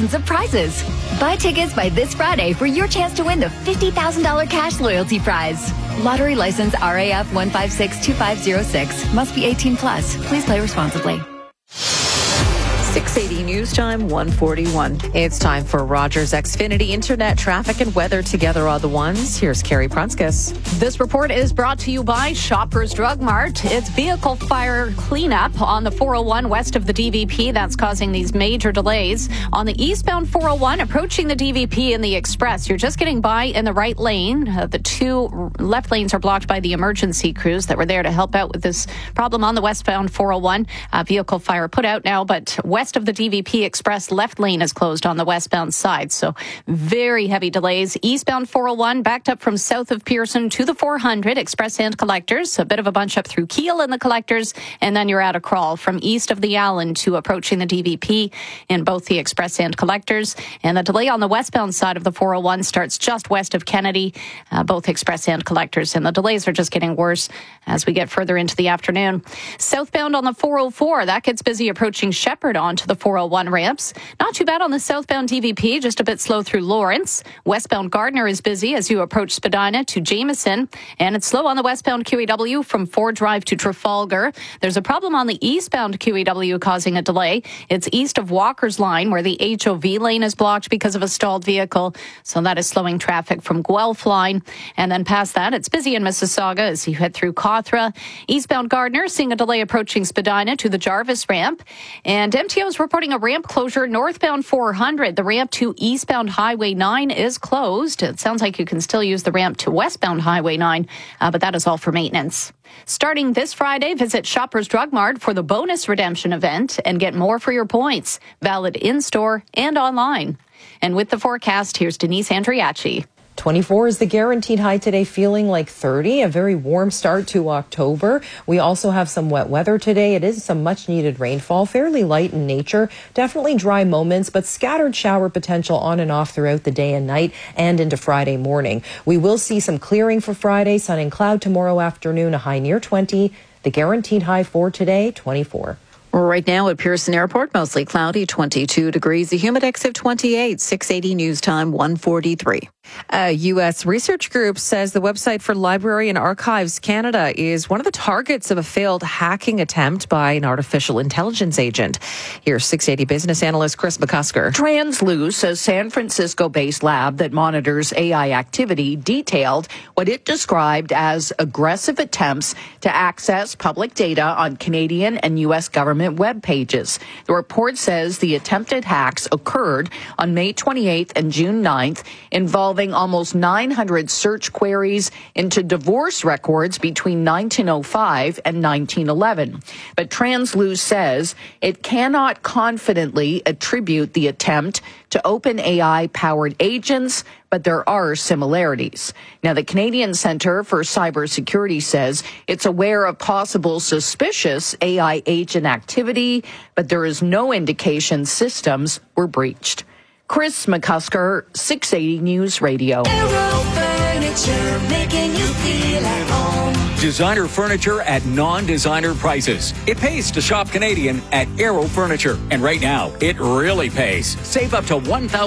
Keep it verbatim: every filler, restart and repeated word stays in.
thousands of prizes. Buy tickets by this Friday for your chance to win the fifty thousand dollars cash loyalty prize. Lottery license R A F one five six two five zero six. Must be eighteen plus. Please play responsibly. six eighty News Time, one forty-one. It's time for Rogers Xfinity Internet Traffic and Weather together on the ones. Here's Carrie Prunskis. This report is brought to you by Shoppers Drug Mart. It's vehicle fire cleanup on the four oh one west of the D V P. That's causing these major delays. On the eastbound four oh one, approaching the D V P in the Express, you're just getting by in the right lane. Uh, the two left lanes are blocked by the emergency crews that were there to help out with this problem on the westbound four oh one. Uh, vehicle fire put out now, but west West of the D V P Express left lane is closed on the westbound side. So very heavy delays. Eastbound four oh one backed up from south of Pearson to the four hundred Express and Collectors. A bit of a bunch up through Kiel in the Collectors. And then you're at a crawl from east of the Allen to approaching the D V P in both the Express and Collectors. And the delay on the westbound side of the four oh one starts just west of Kennedy, uh, both Express and Collectors. And the delays are just getting worse as we get further into the afternoon. Southbound on the four oh four, that gets busy approaching Shepherd on to the four oh one ramps. Not too bad on the southbound D V P, just a bit slow through Lawrence. Westbound Gardner is busy as you approach Spadina to Jameson, and it's slow on the westbound Q E W from Ford Drive to Trafalgar. There's a problem on the eastbound Q E W causing a delay. It's east of Walker's Line where the H O V lane is blocked because of a stalled vehicle, so that is slowing traffic from Guelph Line. And then past that, it's busy in Mississauga as you head through Cawthra. Eastbound Gardner seeing a delay approaching Spadina to the Jarvis ramp, and M T O is reporting a ramp closure northbound four hundred. The ramp to eastbound Highway nine is closed. It sounds like you can still use the ramp to westbound Highway nine, uh, but that is all for maintenance. Starting this Friday, visit Shoppers Drug Mart for the bonus redemption event and get more for your points. Valid in-store and online. And with the forecast, here's Denise Andriachi. twenty-four is the guaranteed high today, feeling like thirty, a very warm start to October. We also have some wet weather today. It is some much needed rainfall, fairly light in nature, definitely dry moments, but scattered shower potential on and off throughout the day and night and into Friday morning. We will see some clearing for Friday, sun and cloud tomorrow afternoon, a high near twenty. The guaranteed high for today, twenty-four. Right now at Pearson Airport, mostly cloudy, twenty-two degrees, a humidex of twenty-eight, six eighty News Time, one forty-three. A U S research group says the website for Library and Archives Canada is one of the targets of a failed hacking attempt by an artificial intelligence agent. Here's six eighty business analyst Chris McCusker. TransLuz, a San Francisco-based lab that monitors A I activity, detailed what it described as aggressive attempts to access public data on Canadian and U S government web pages. The report says the attempted hacks occurred on May twenty-eighth and June ninth, involving almost nine hundred search queries into divorce records between nineteen oh five and nineteen eleven. But TransLuz says it cannot confidently attribute the attempt to OpenAI-powered agents, but there are similarities. Now, the Canadian Centre for Cybersecurity says it's aware of possible suspicious A I agent activity, but there is no indication systems were breached. Chris McCusker, six eighty News Radio. Aero Furniture, making you feel at home. Designer furniture at non-designer prices. It pays to shop Canadian at Aero Furniture. And right now, it really pays. Save up to one thousand dollars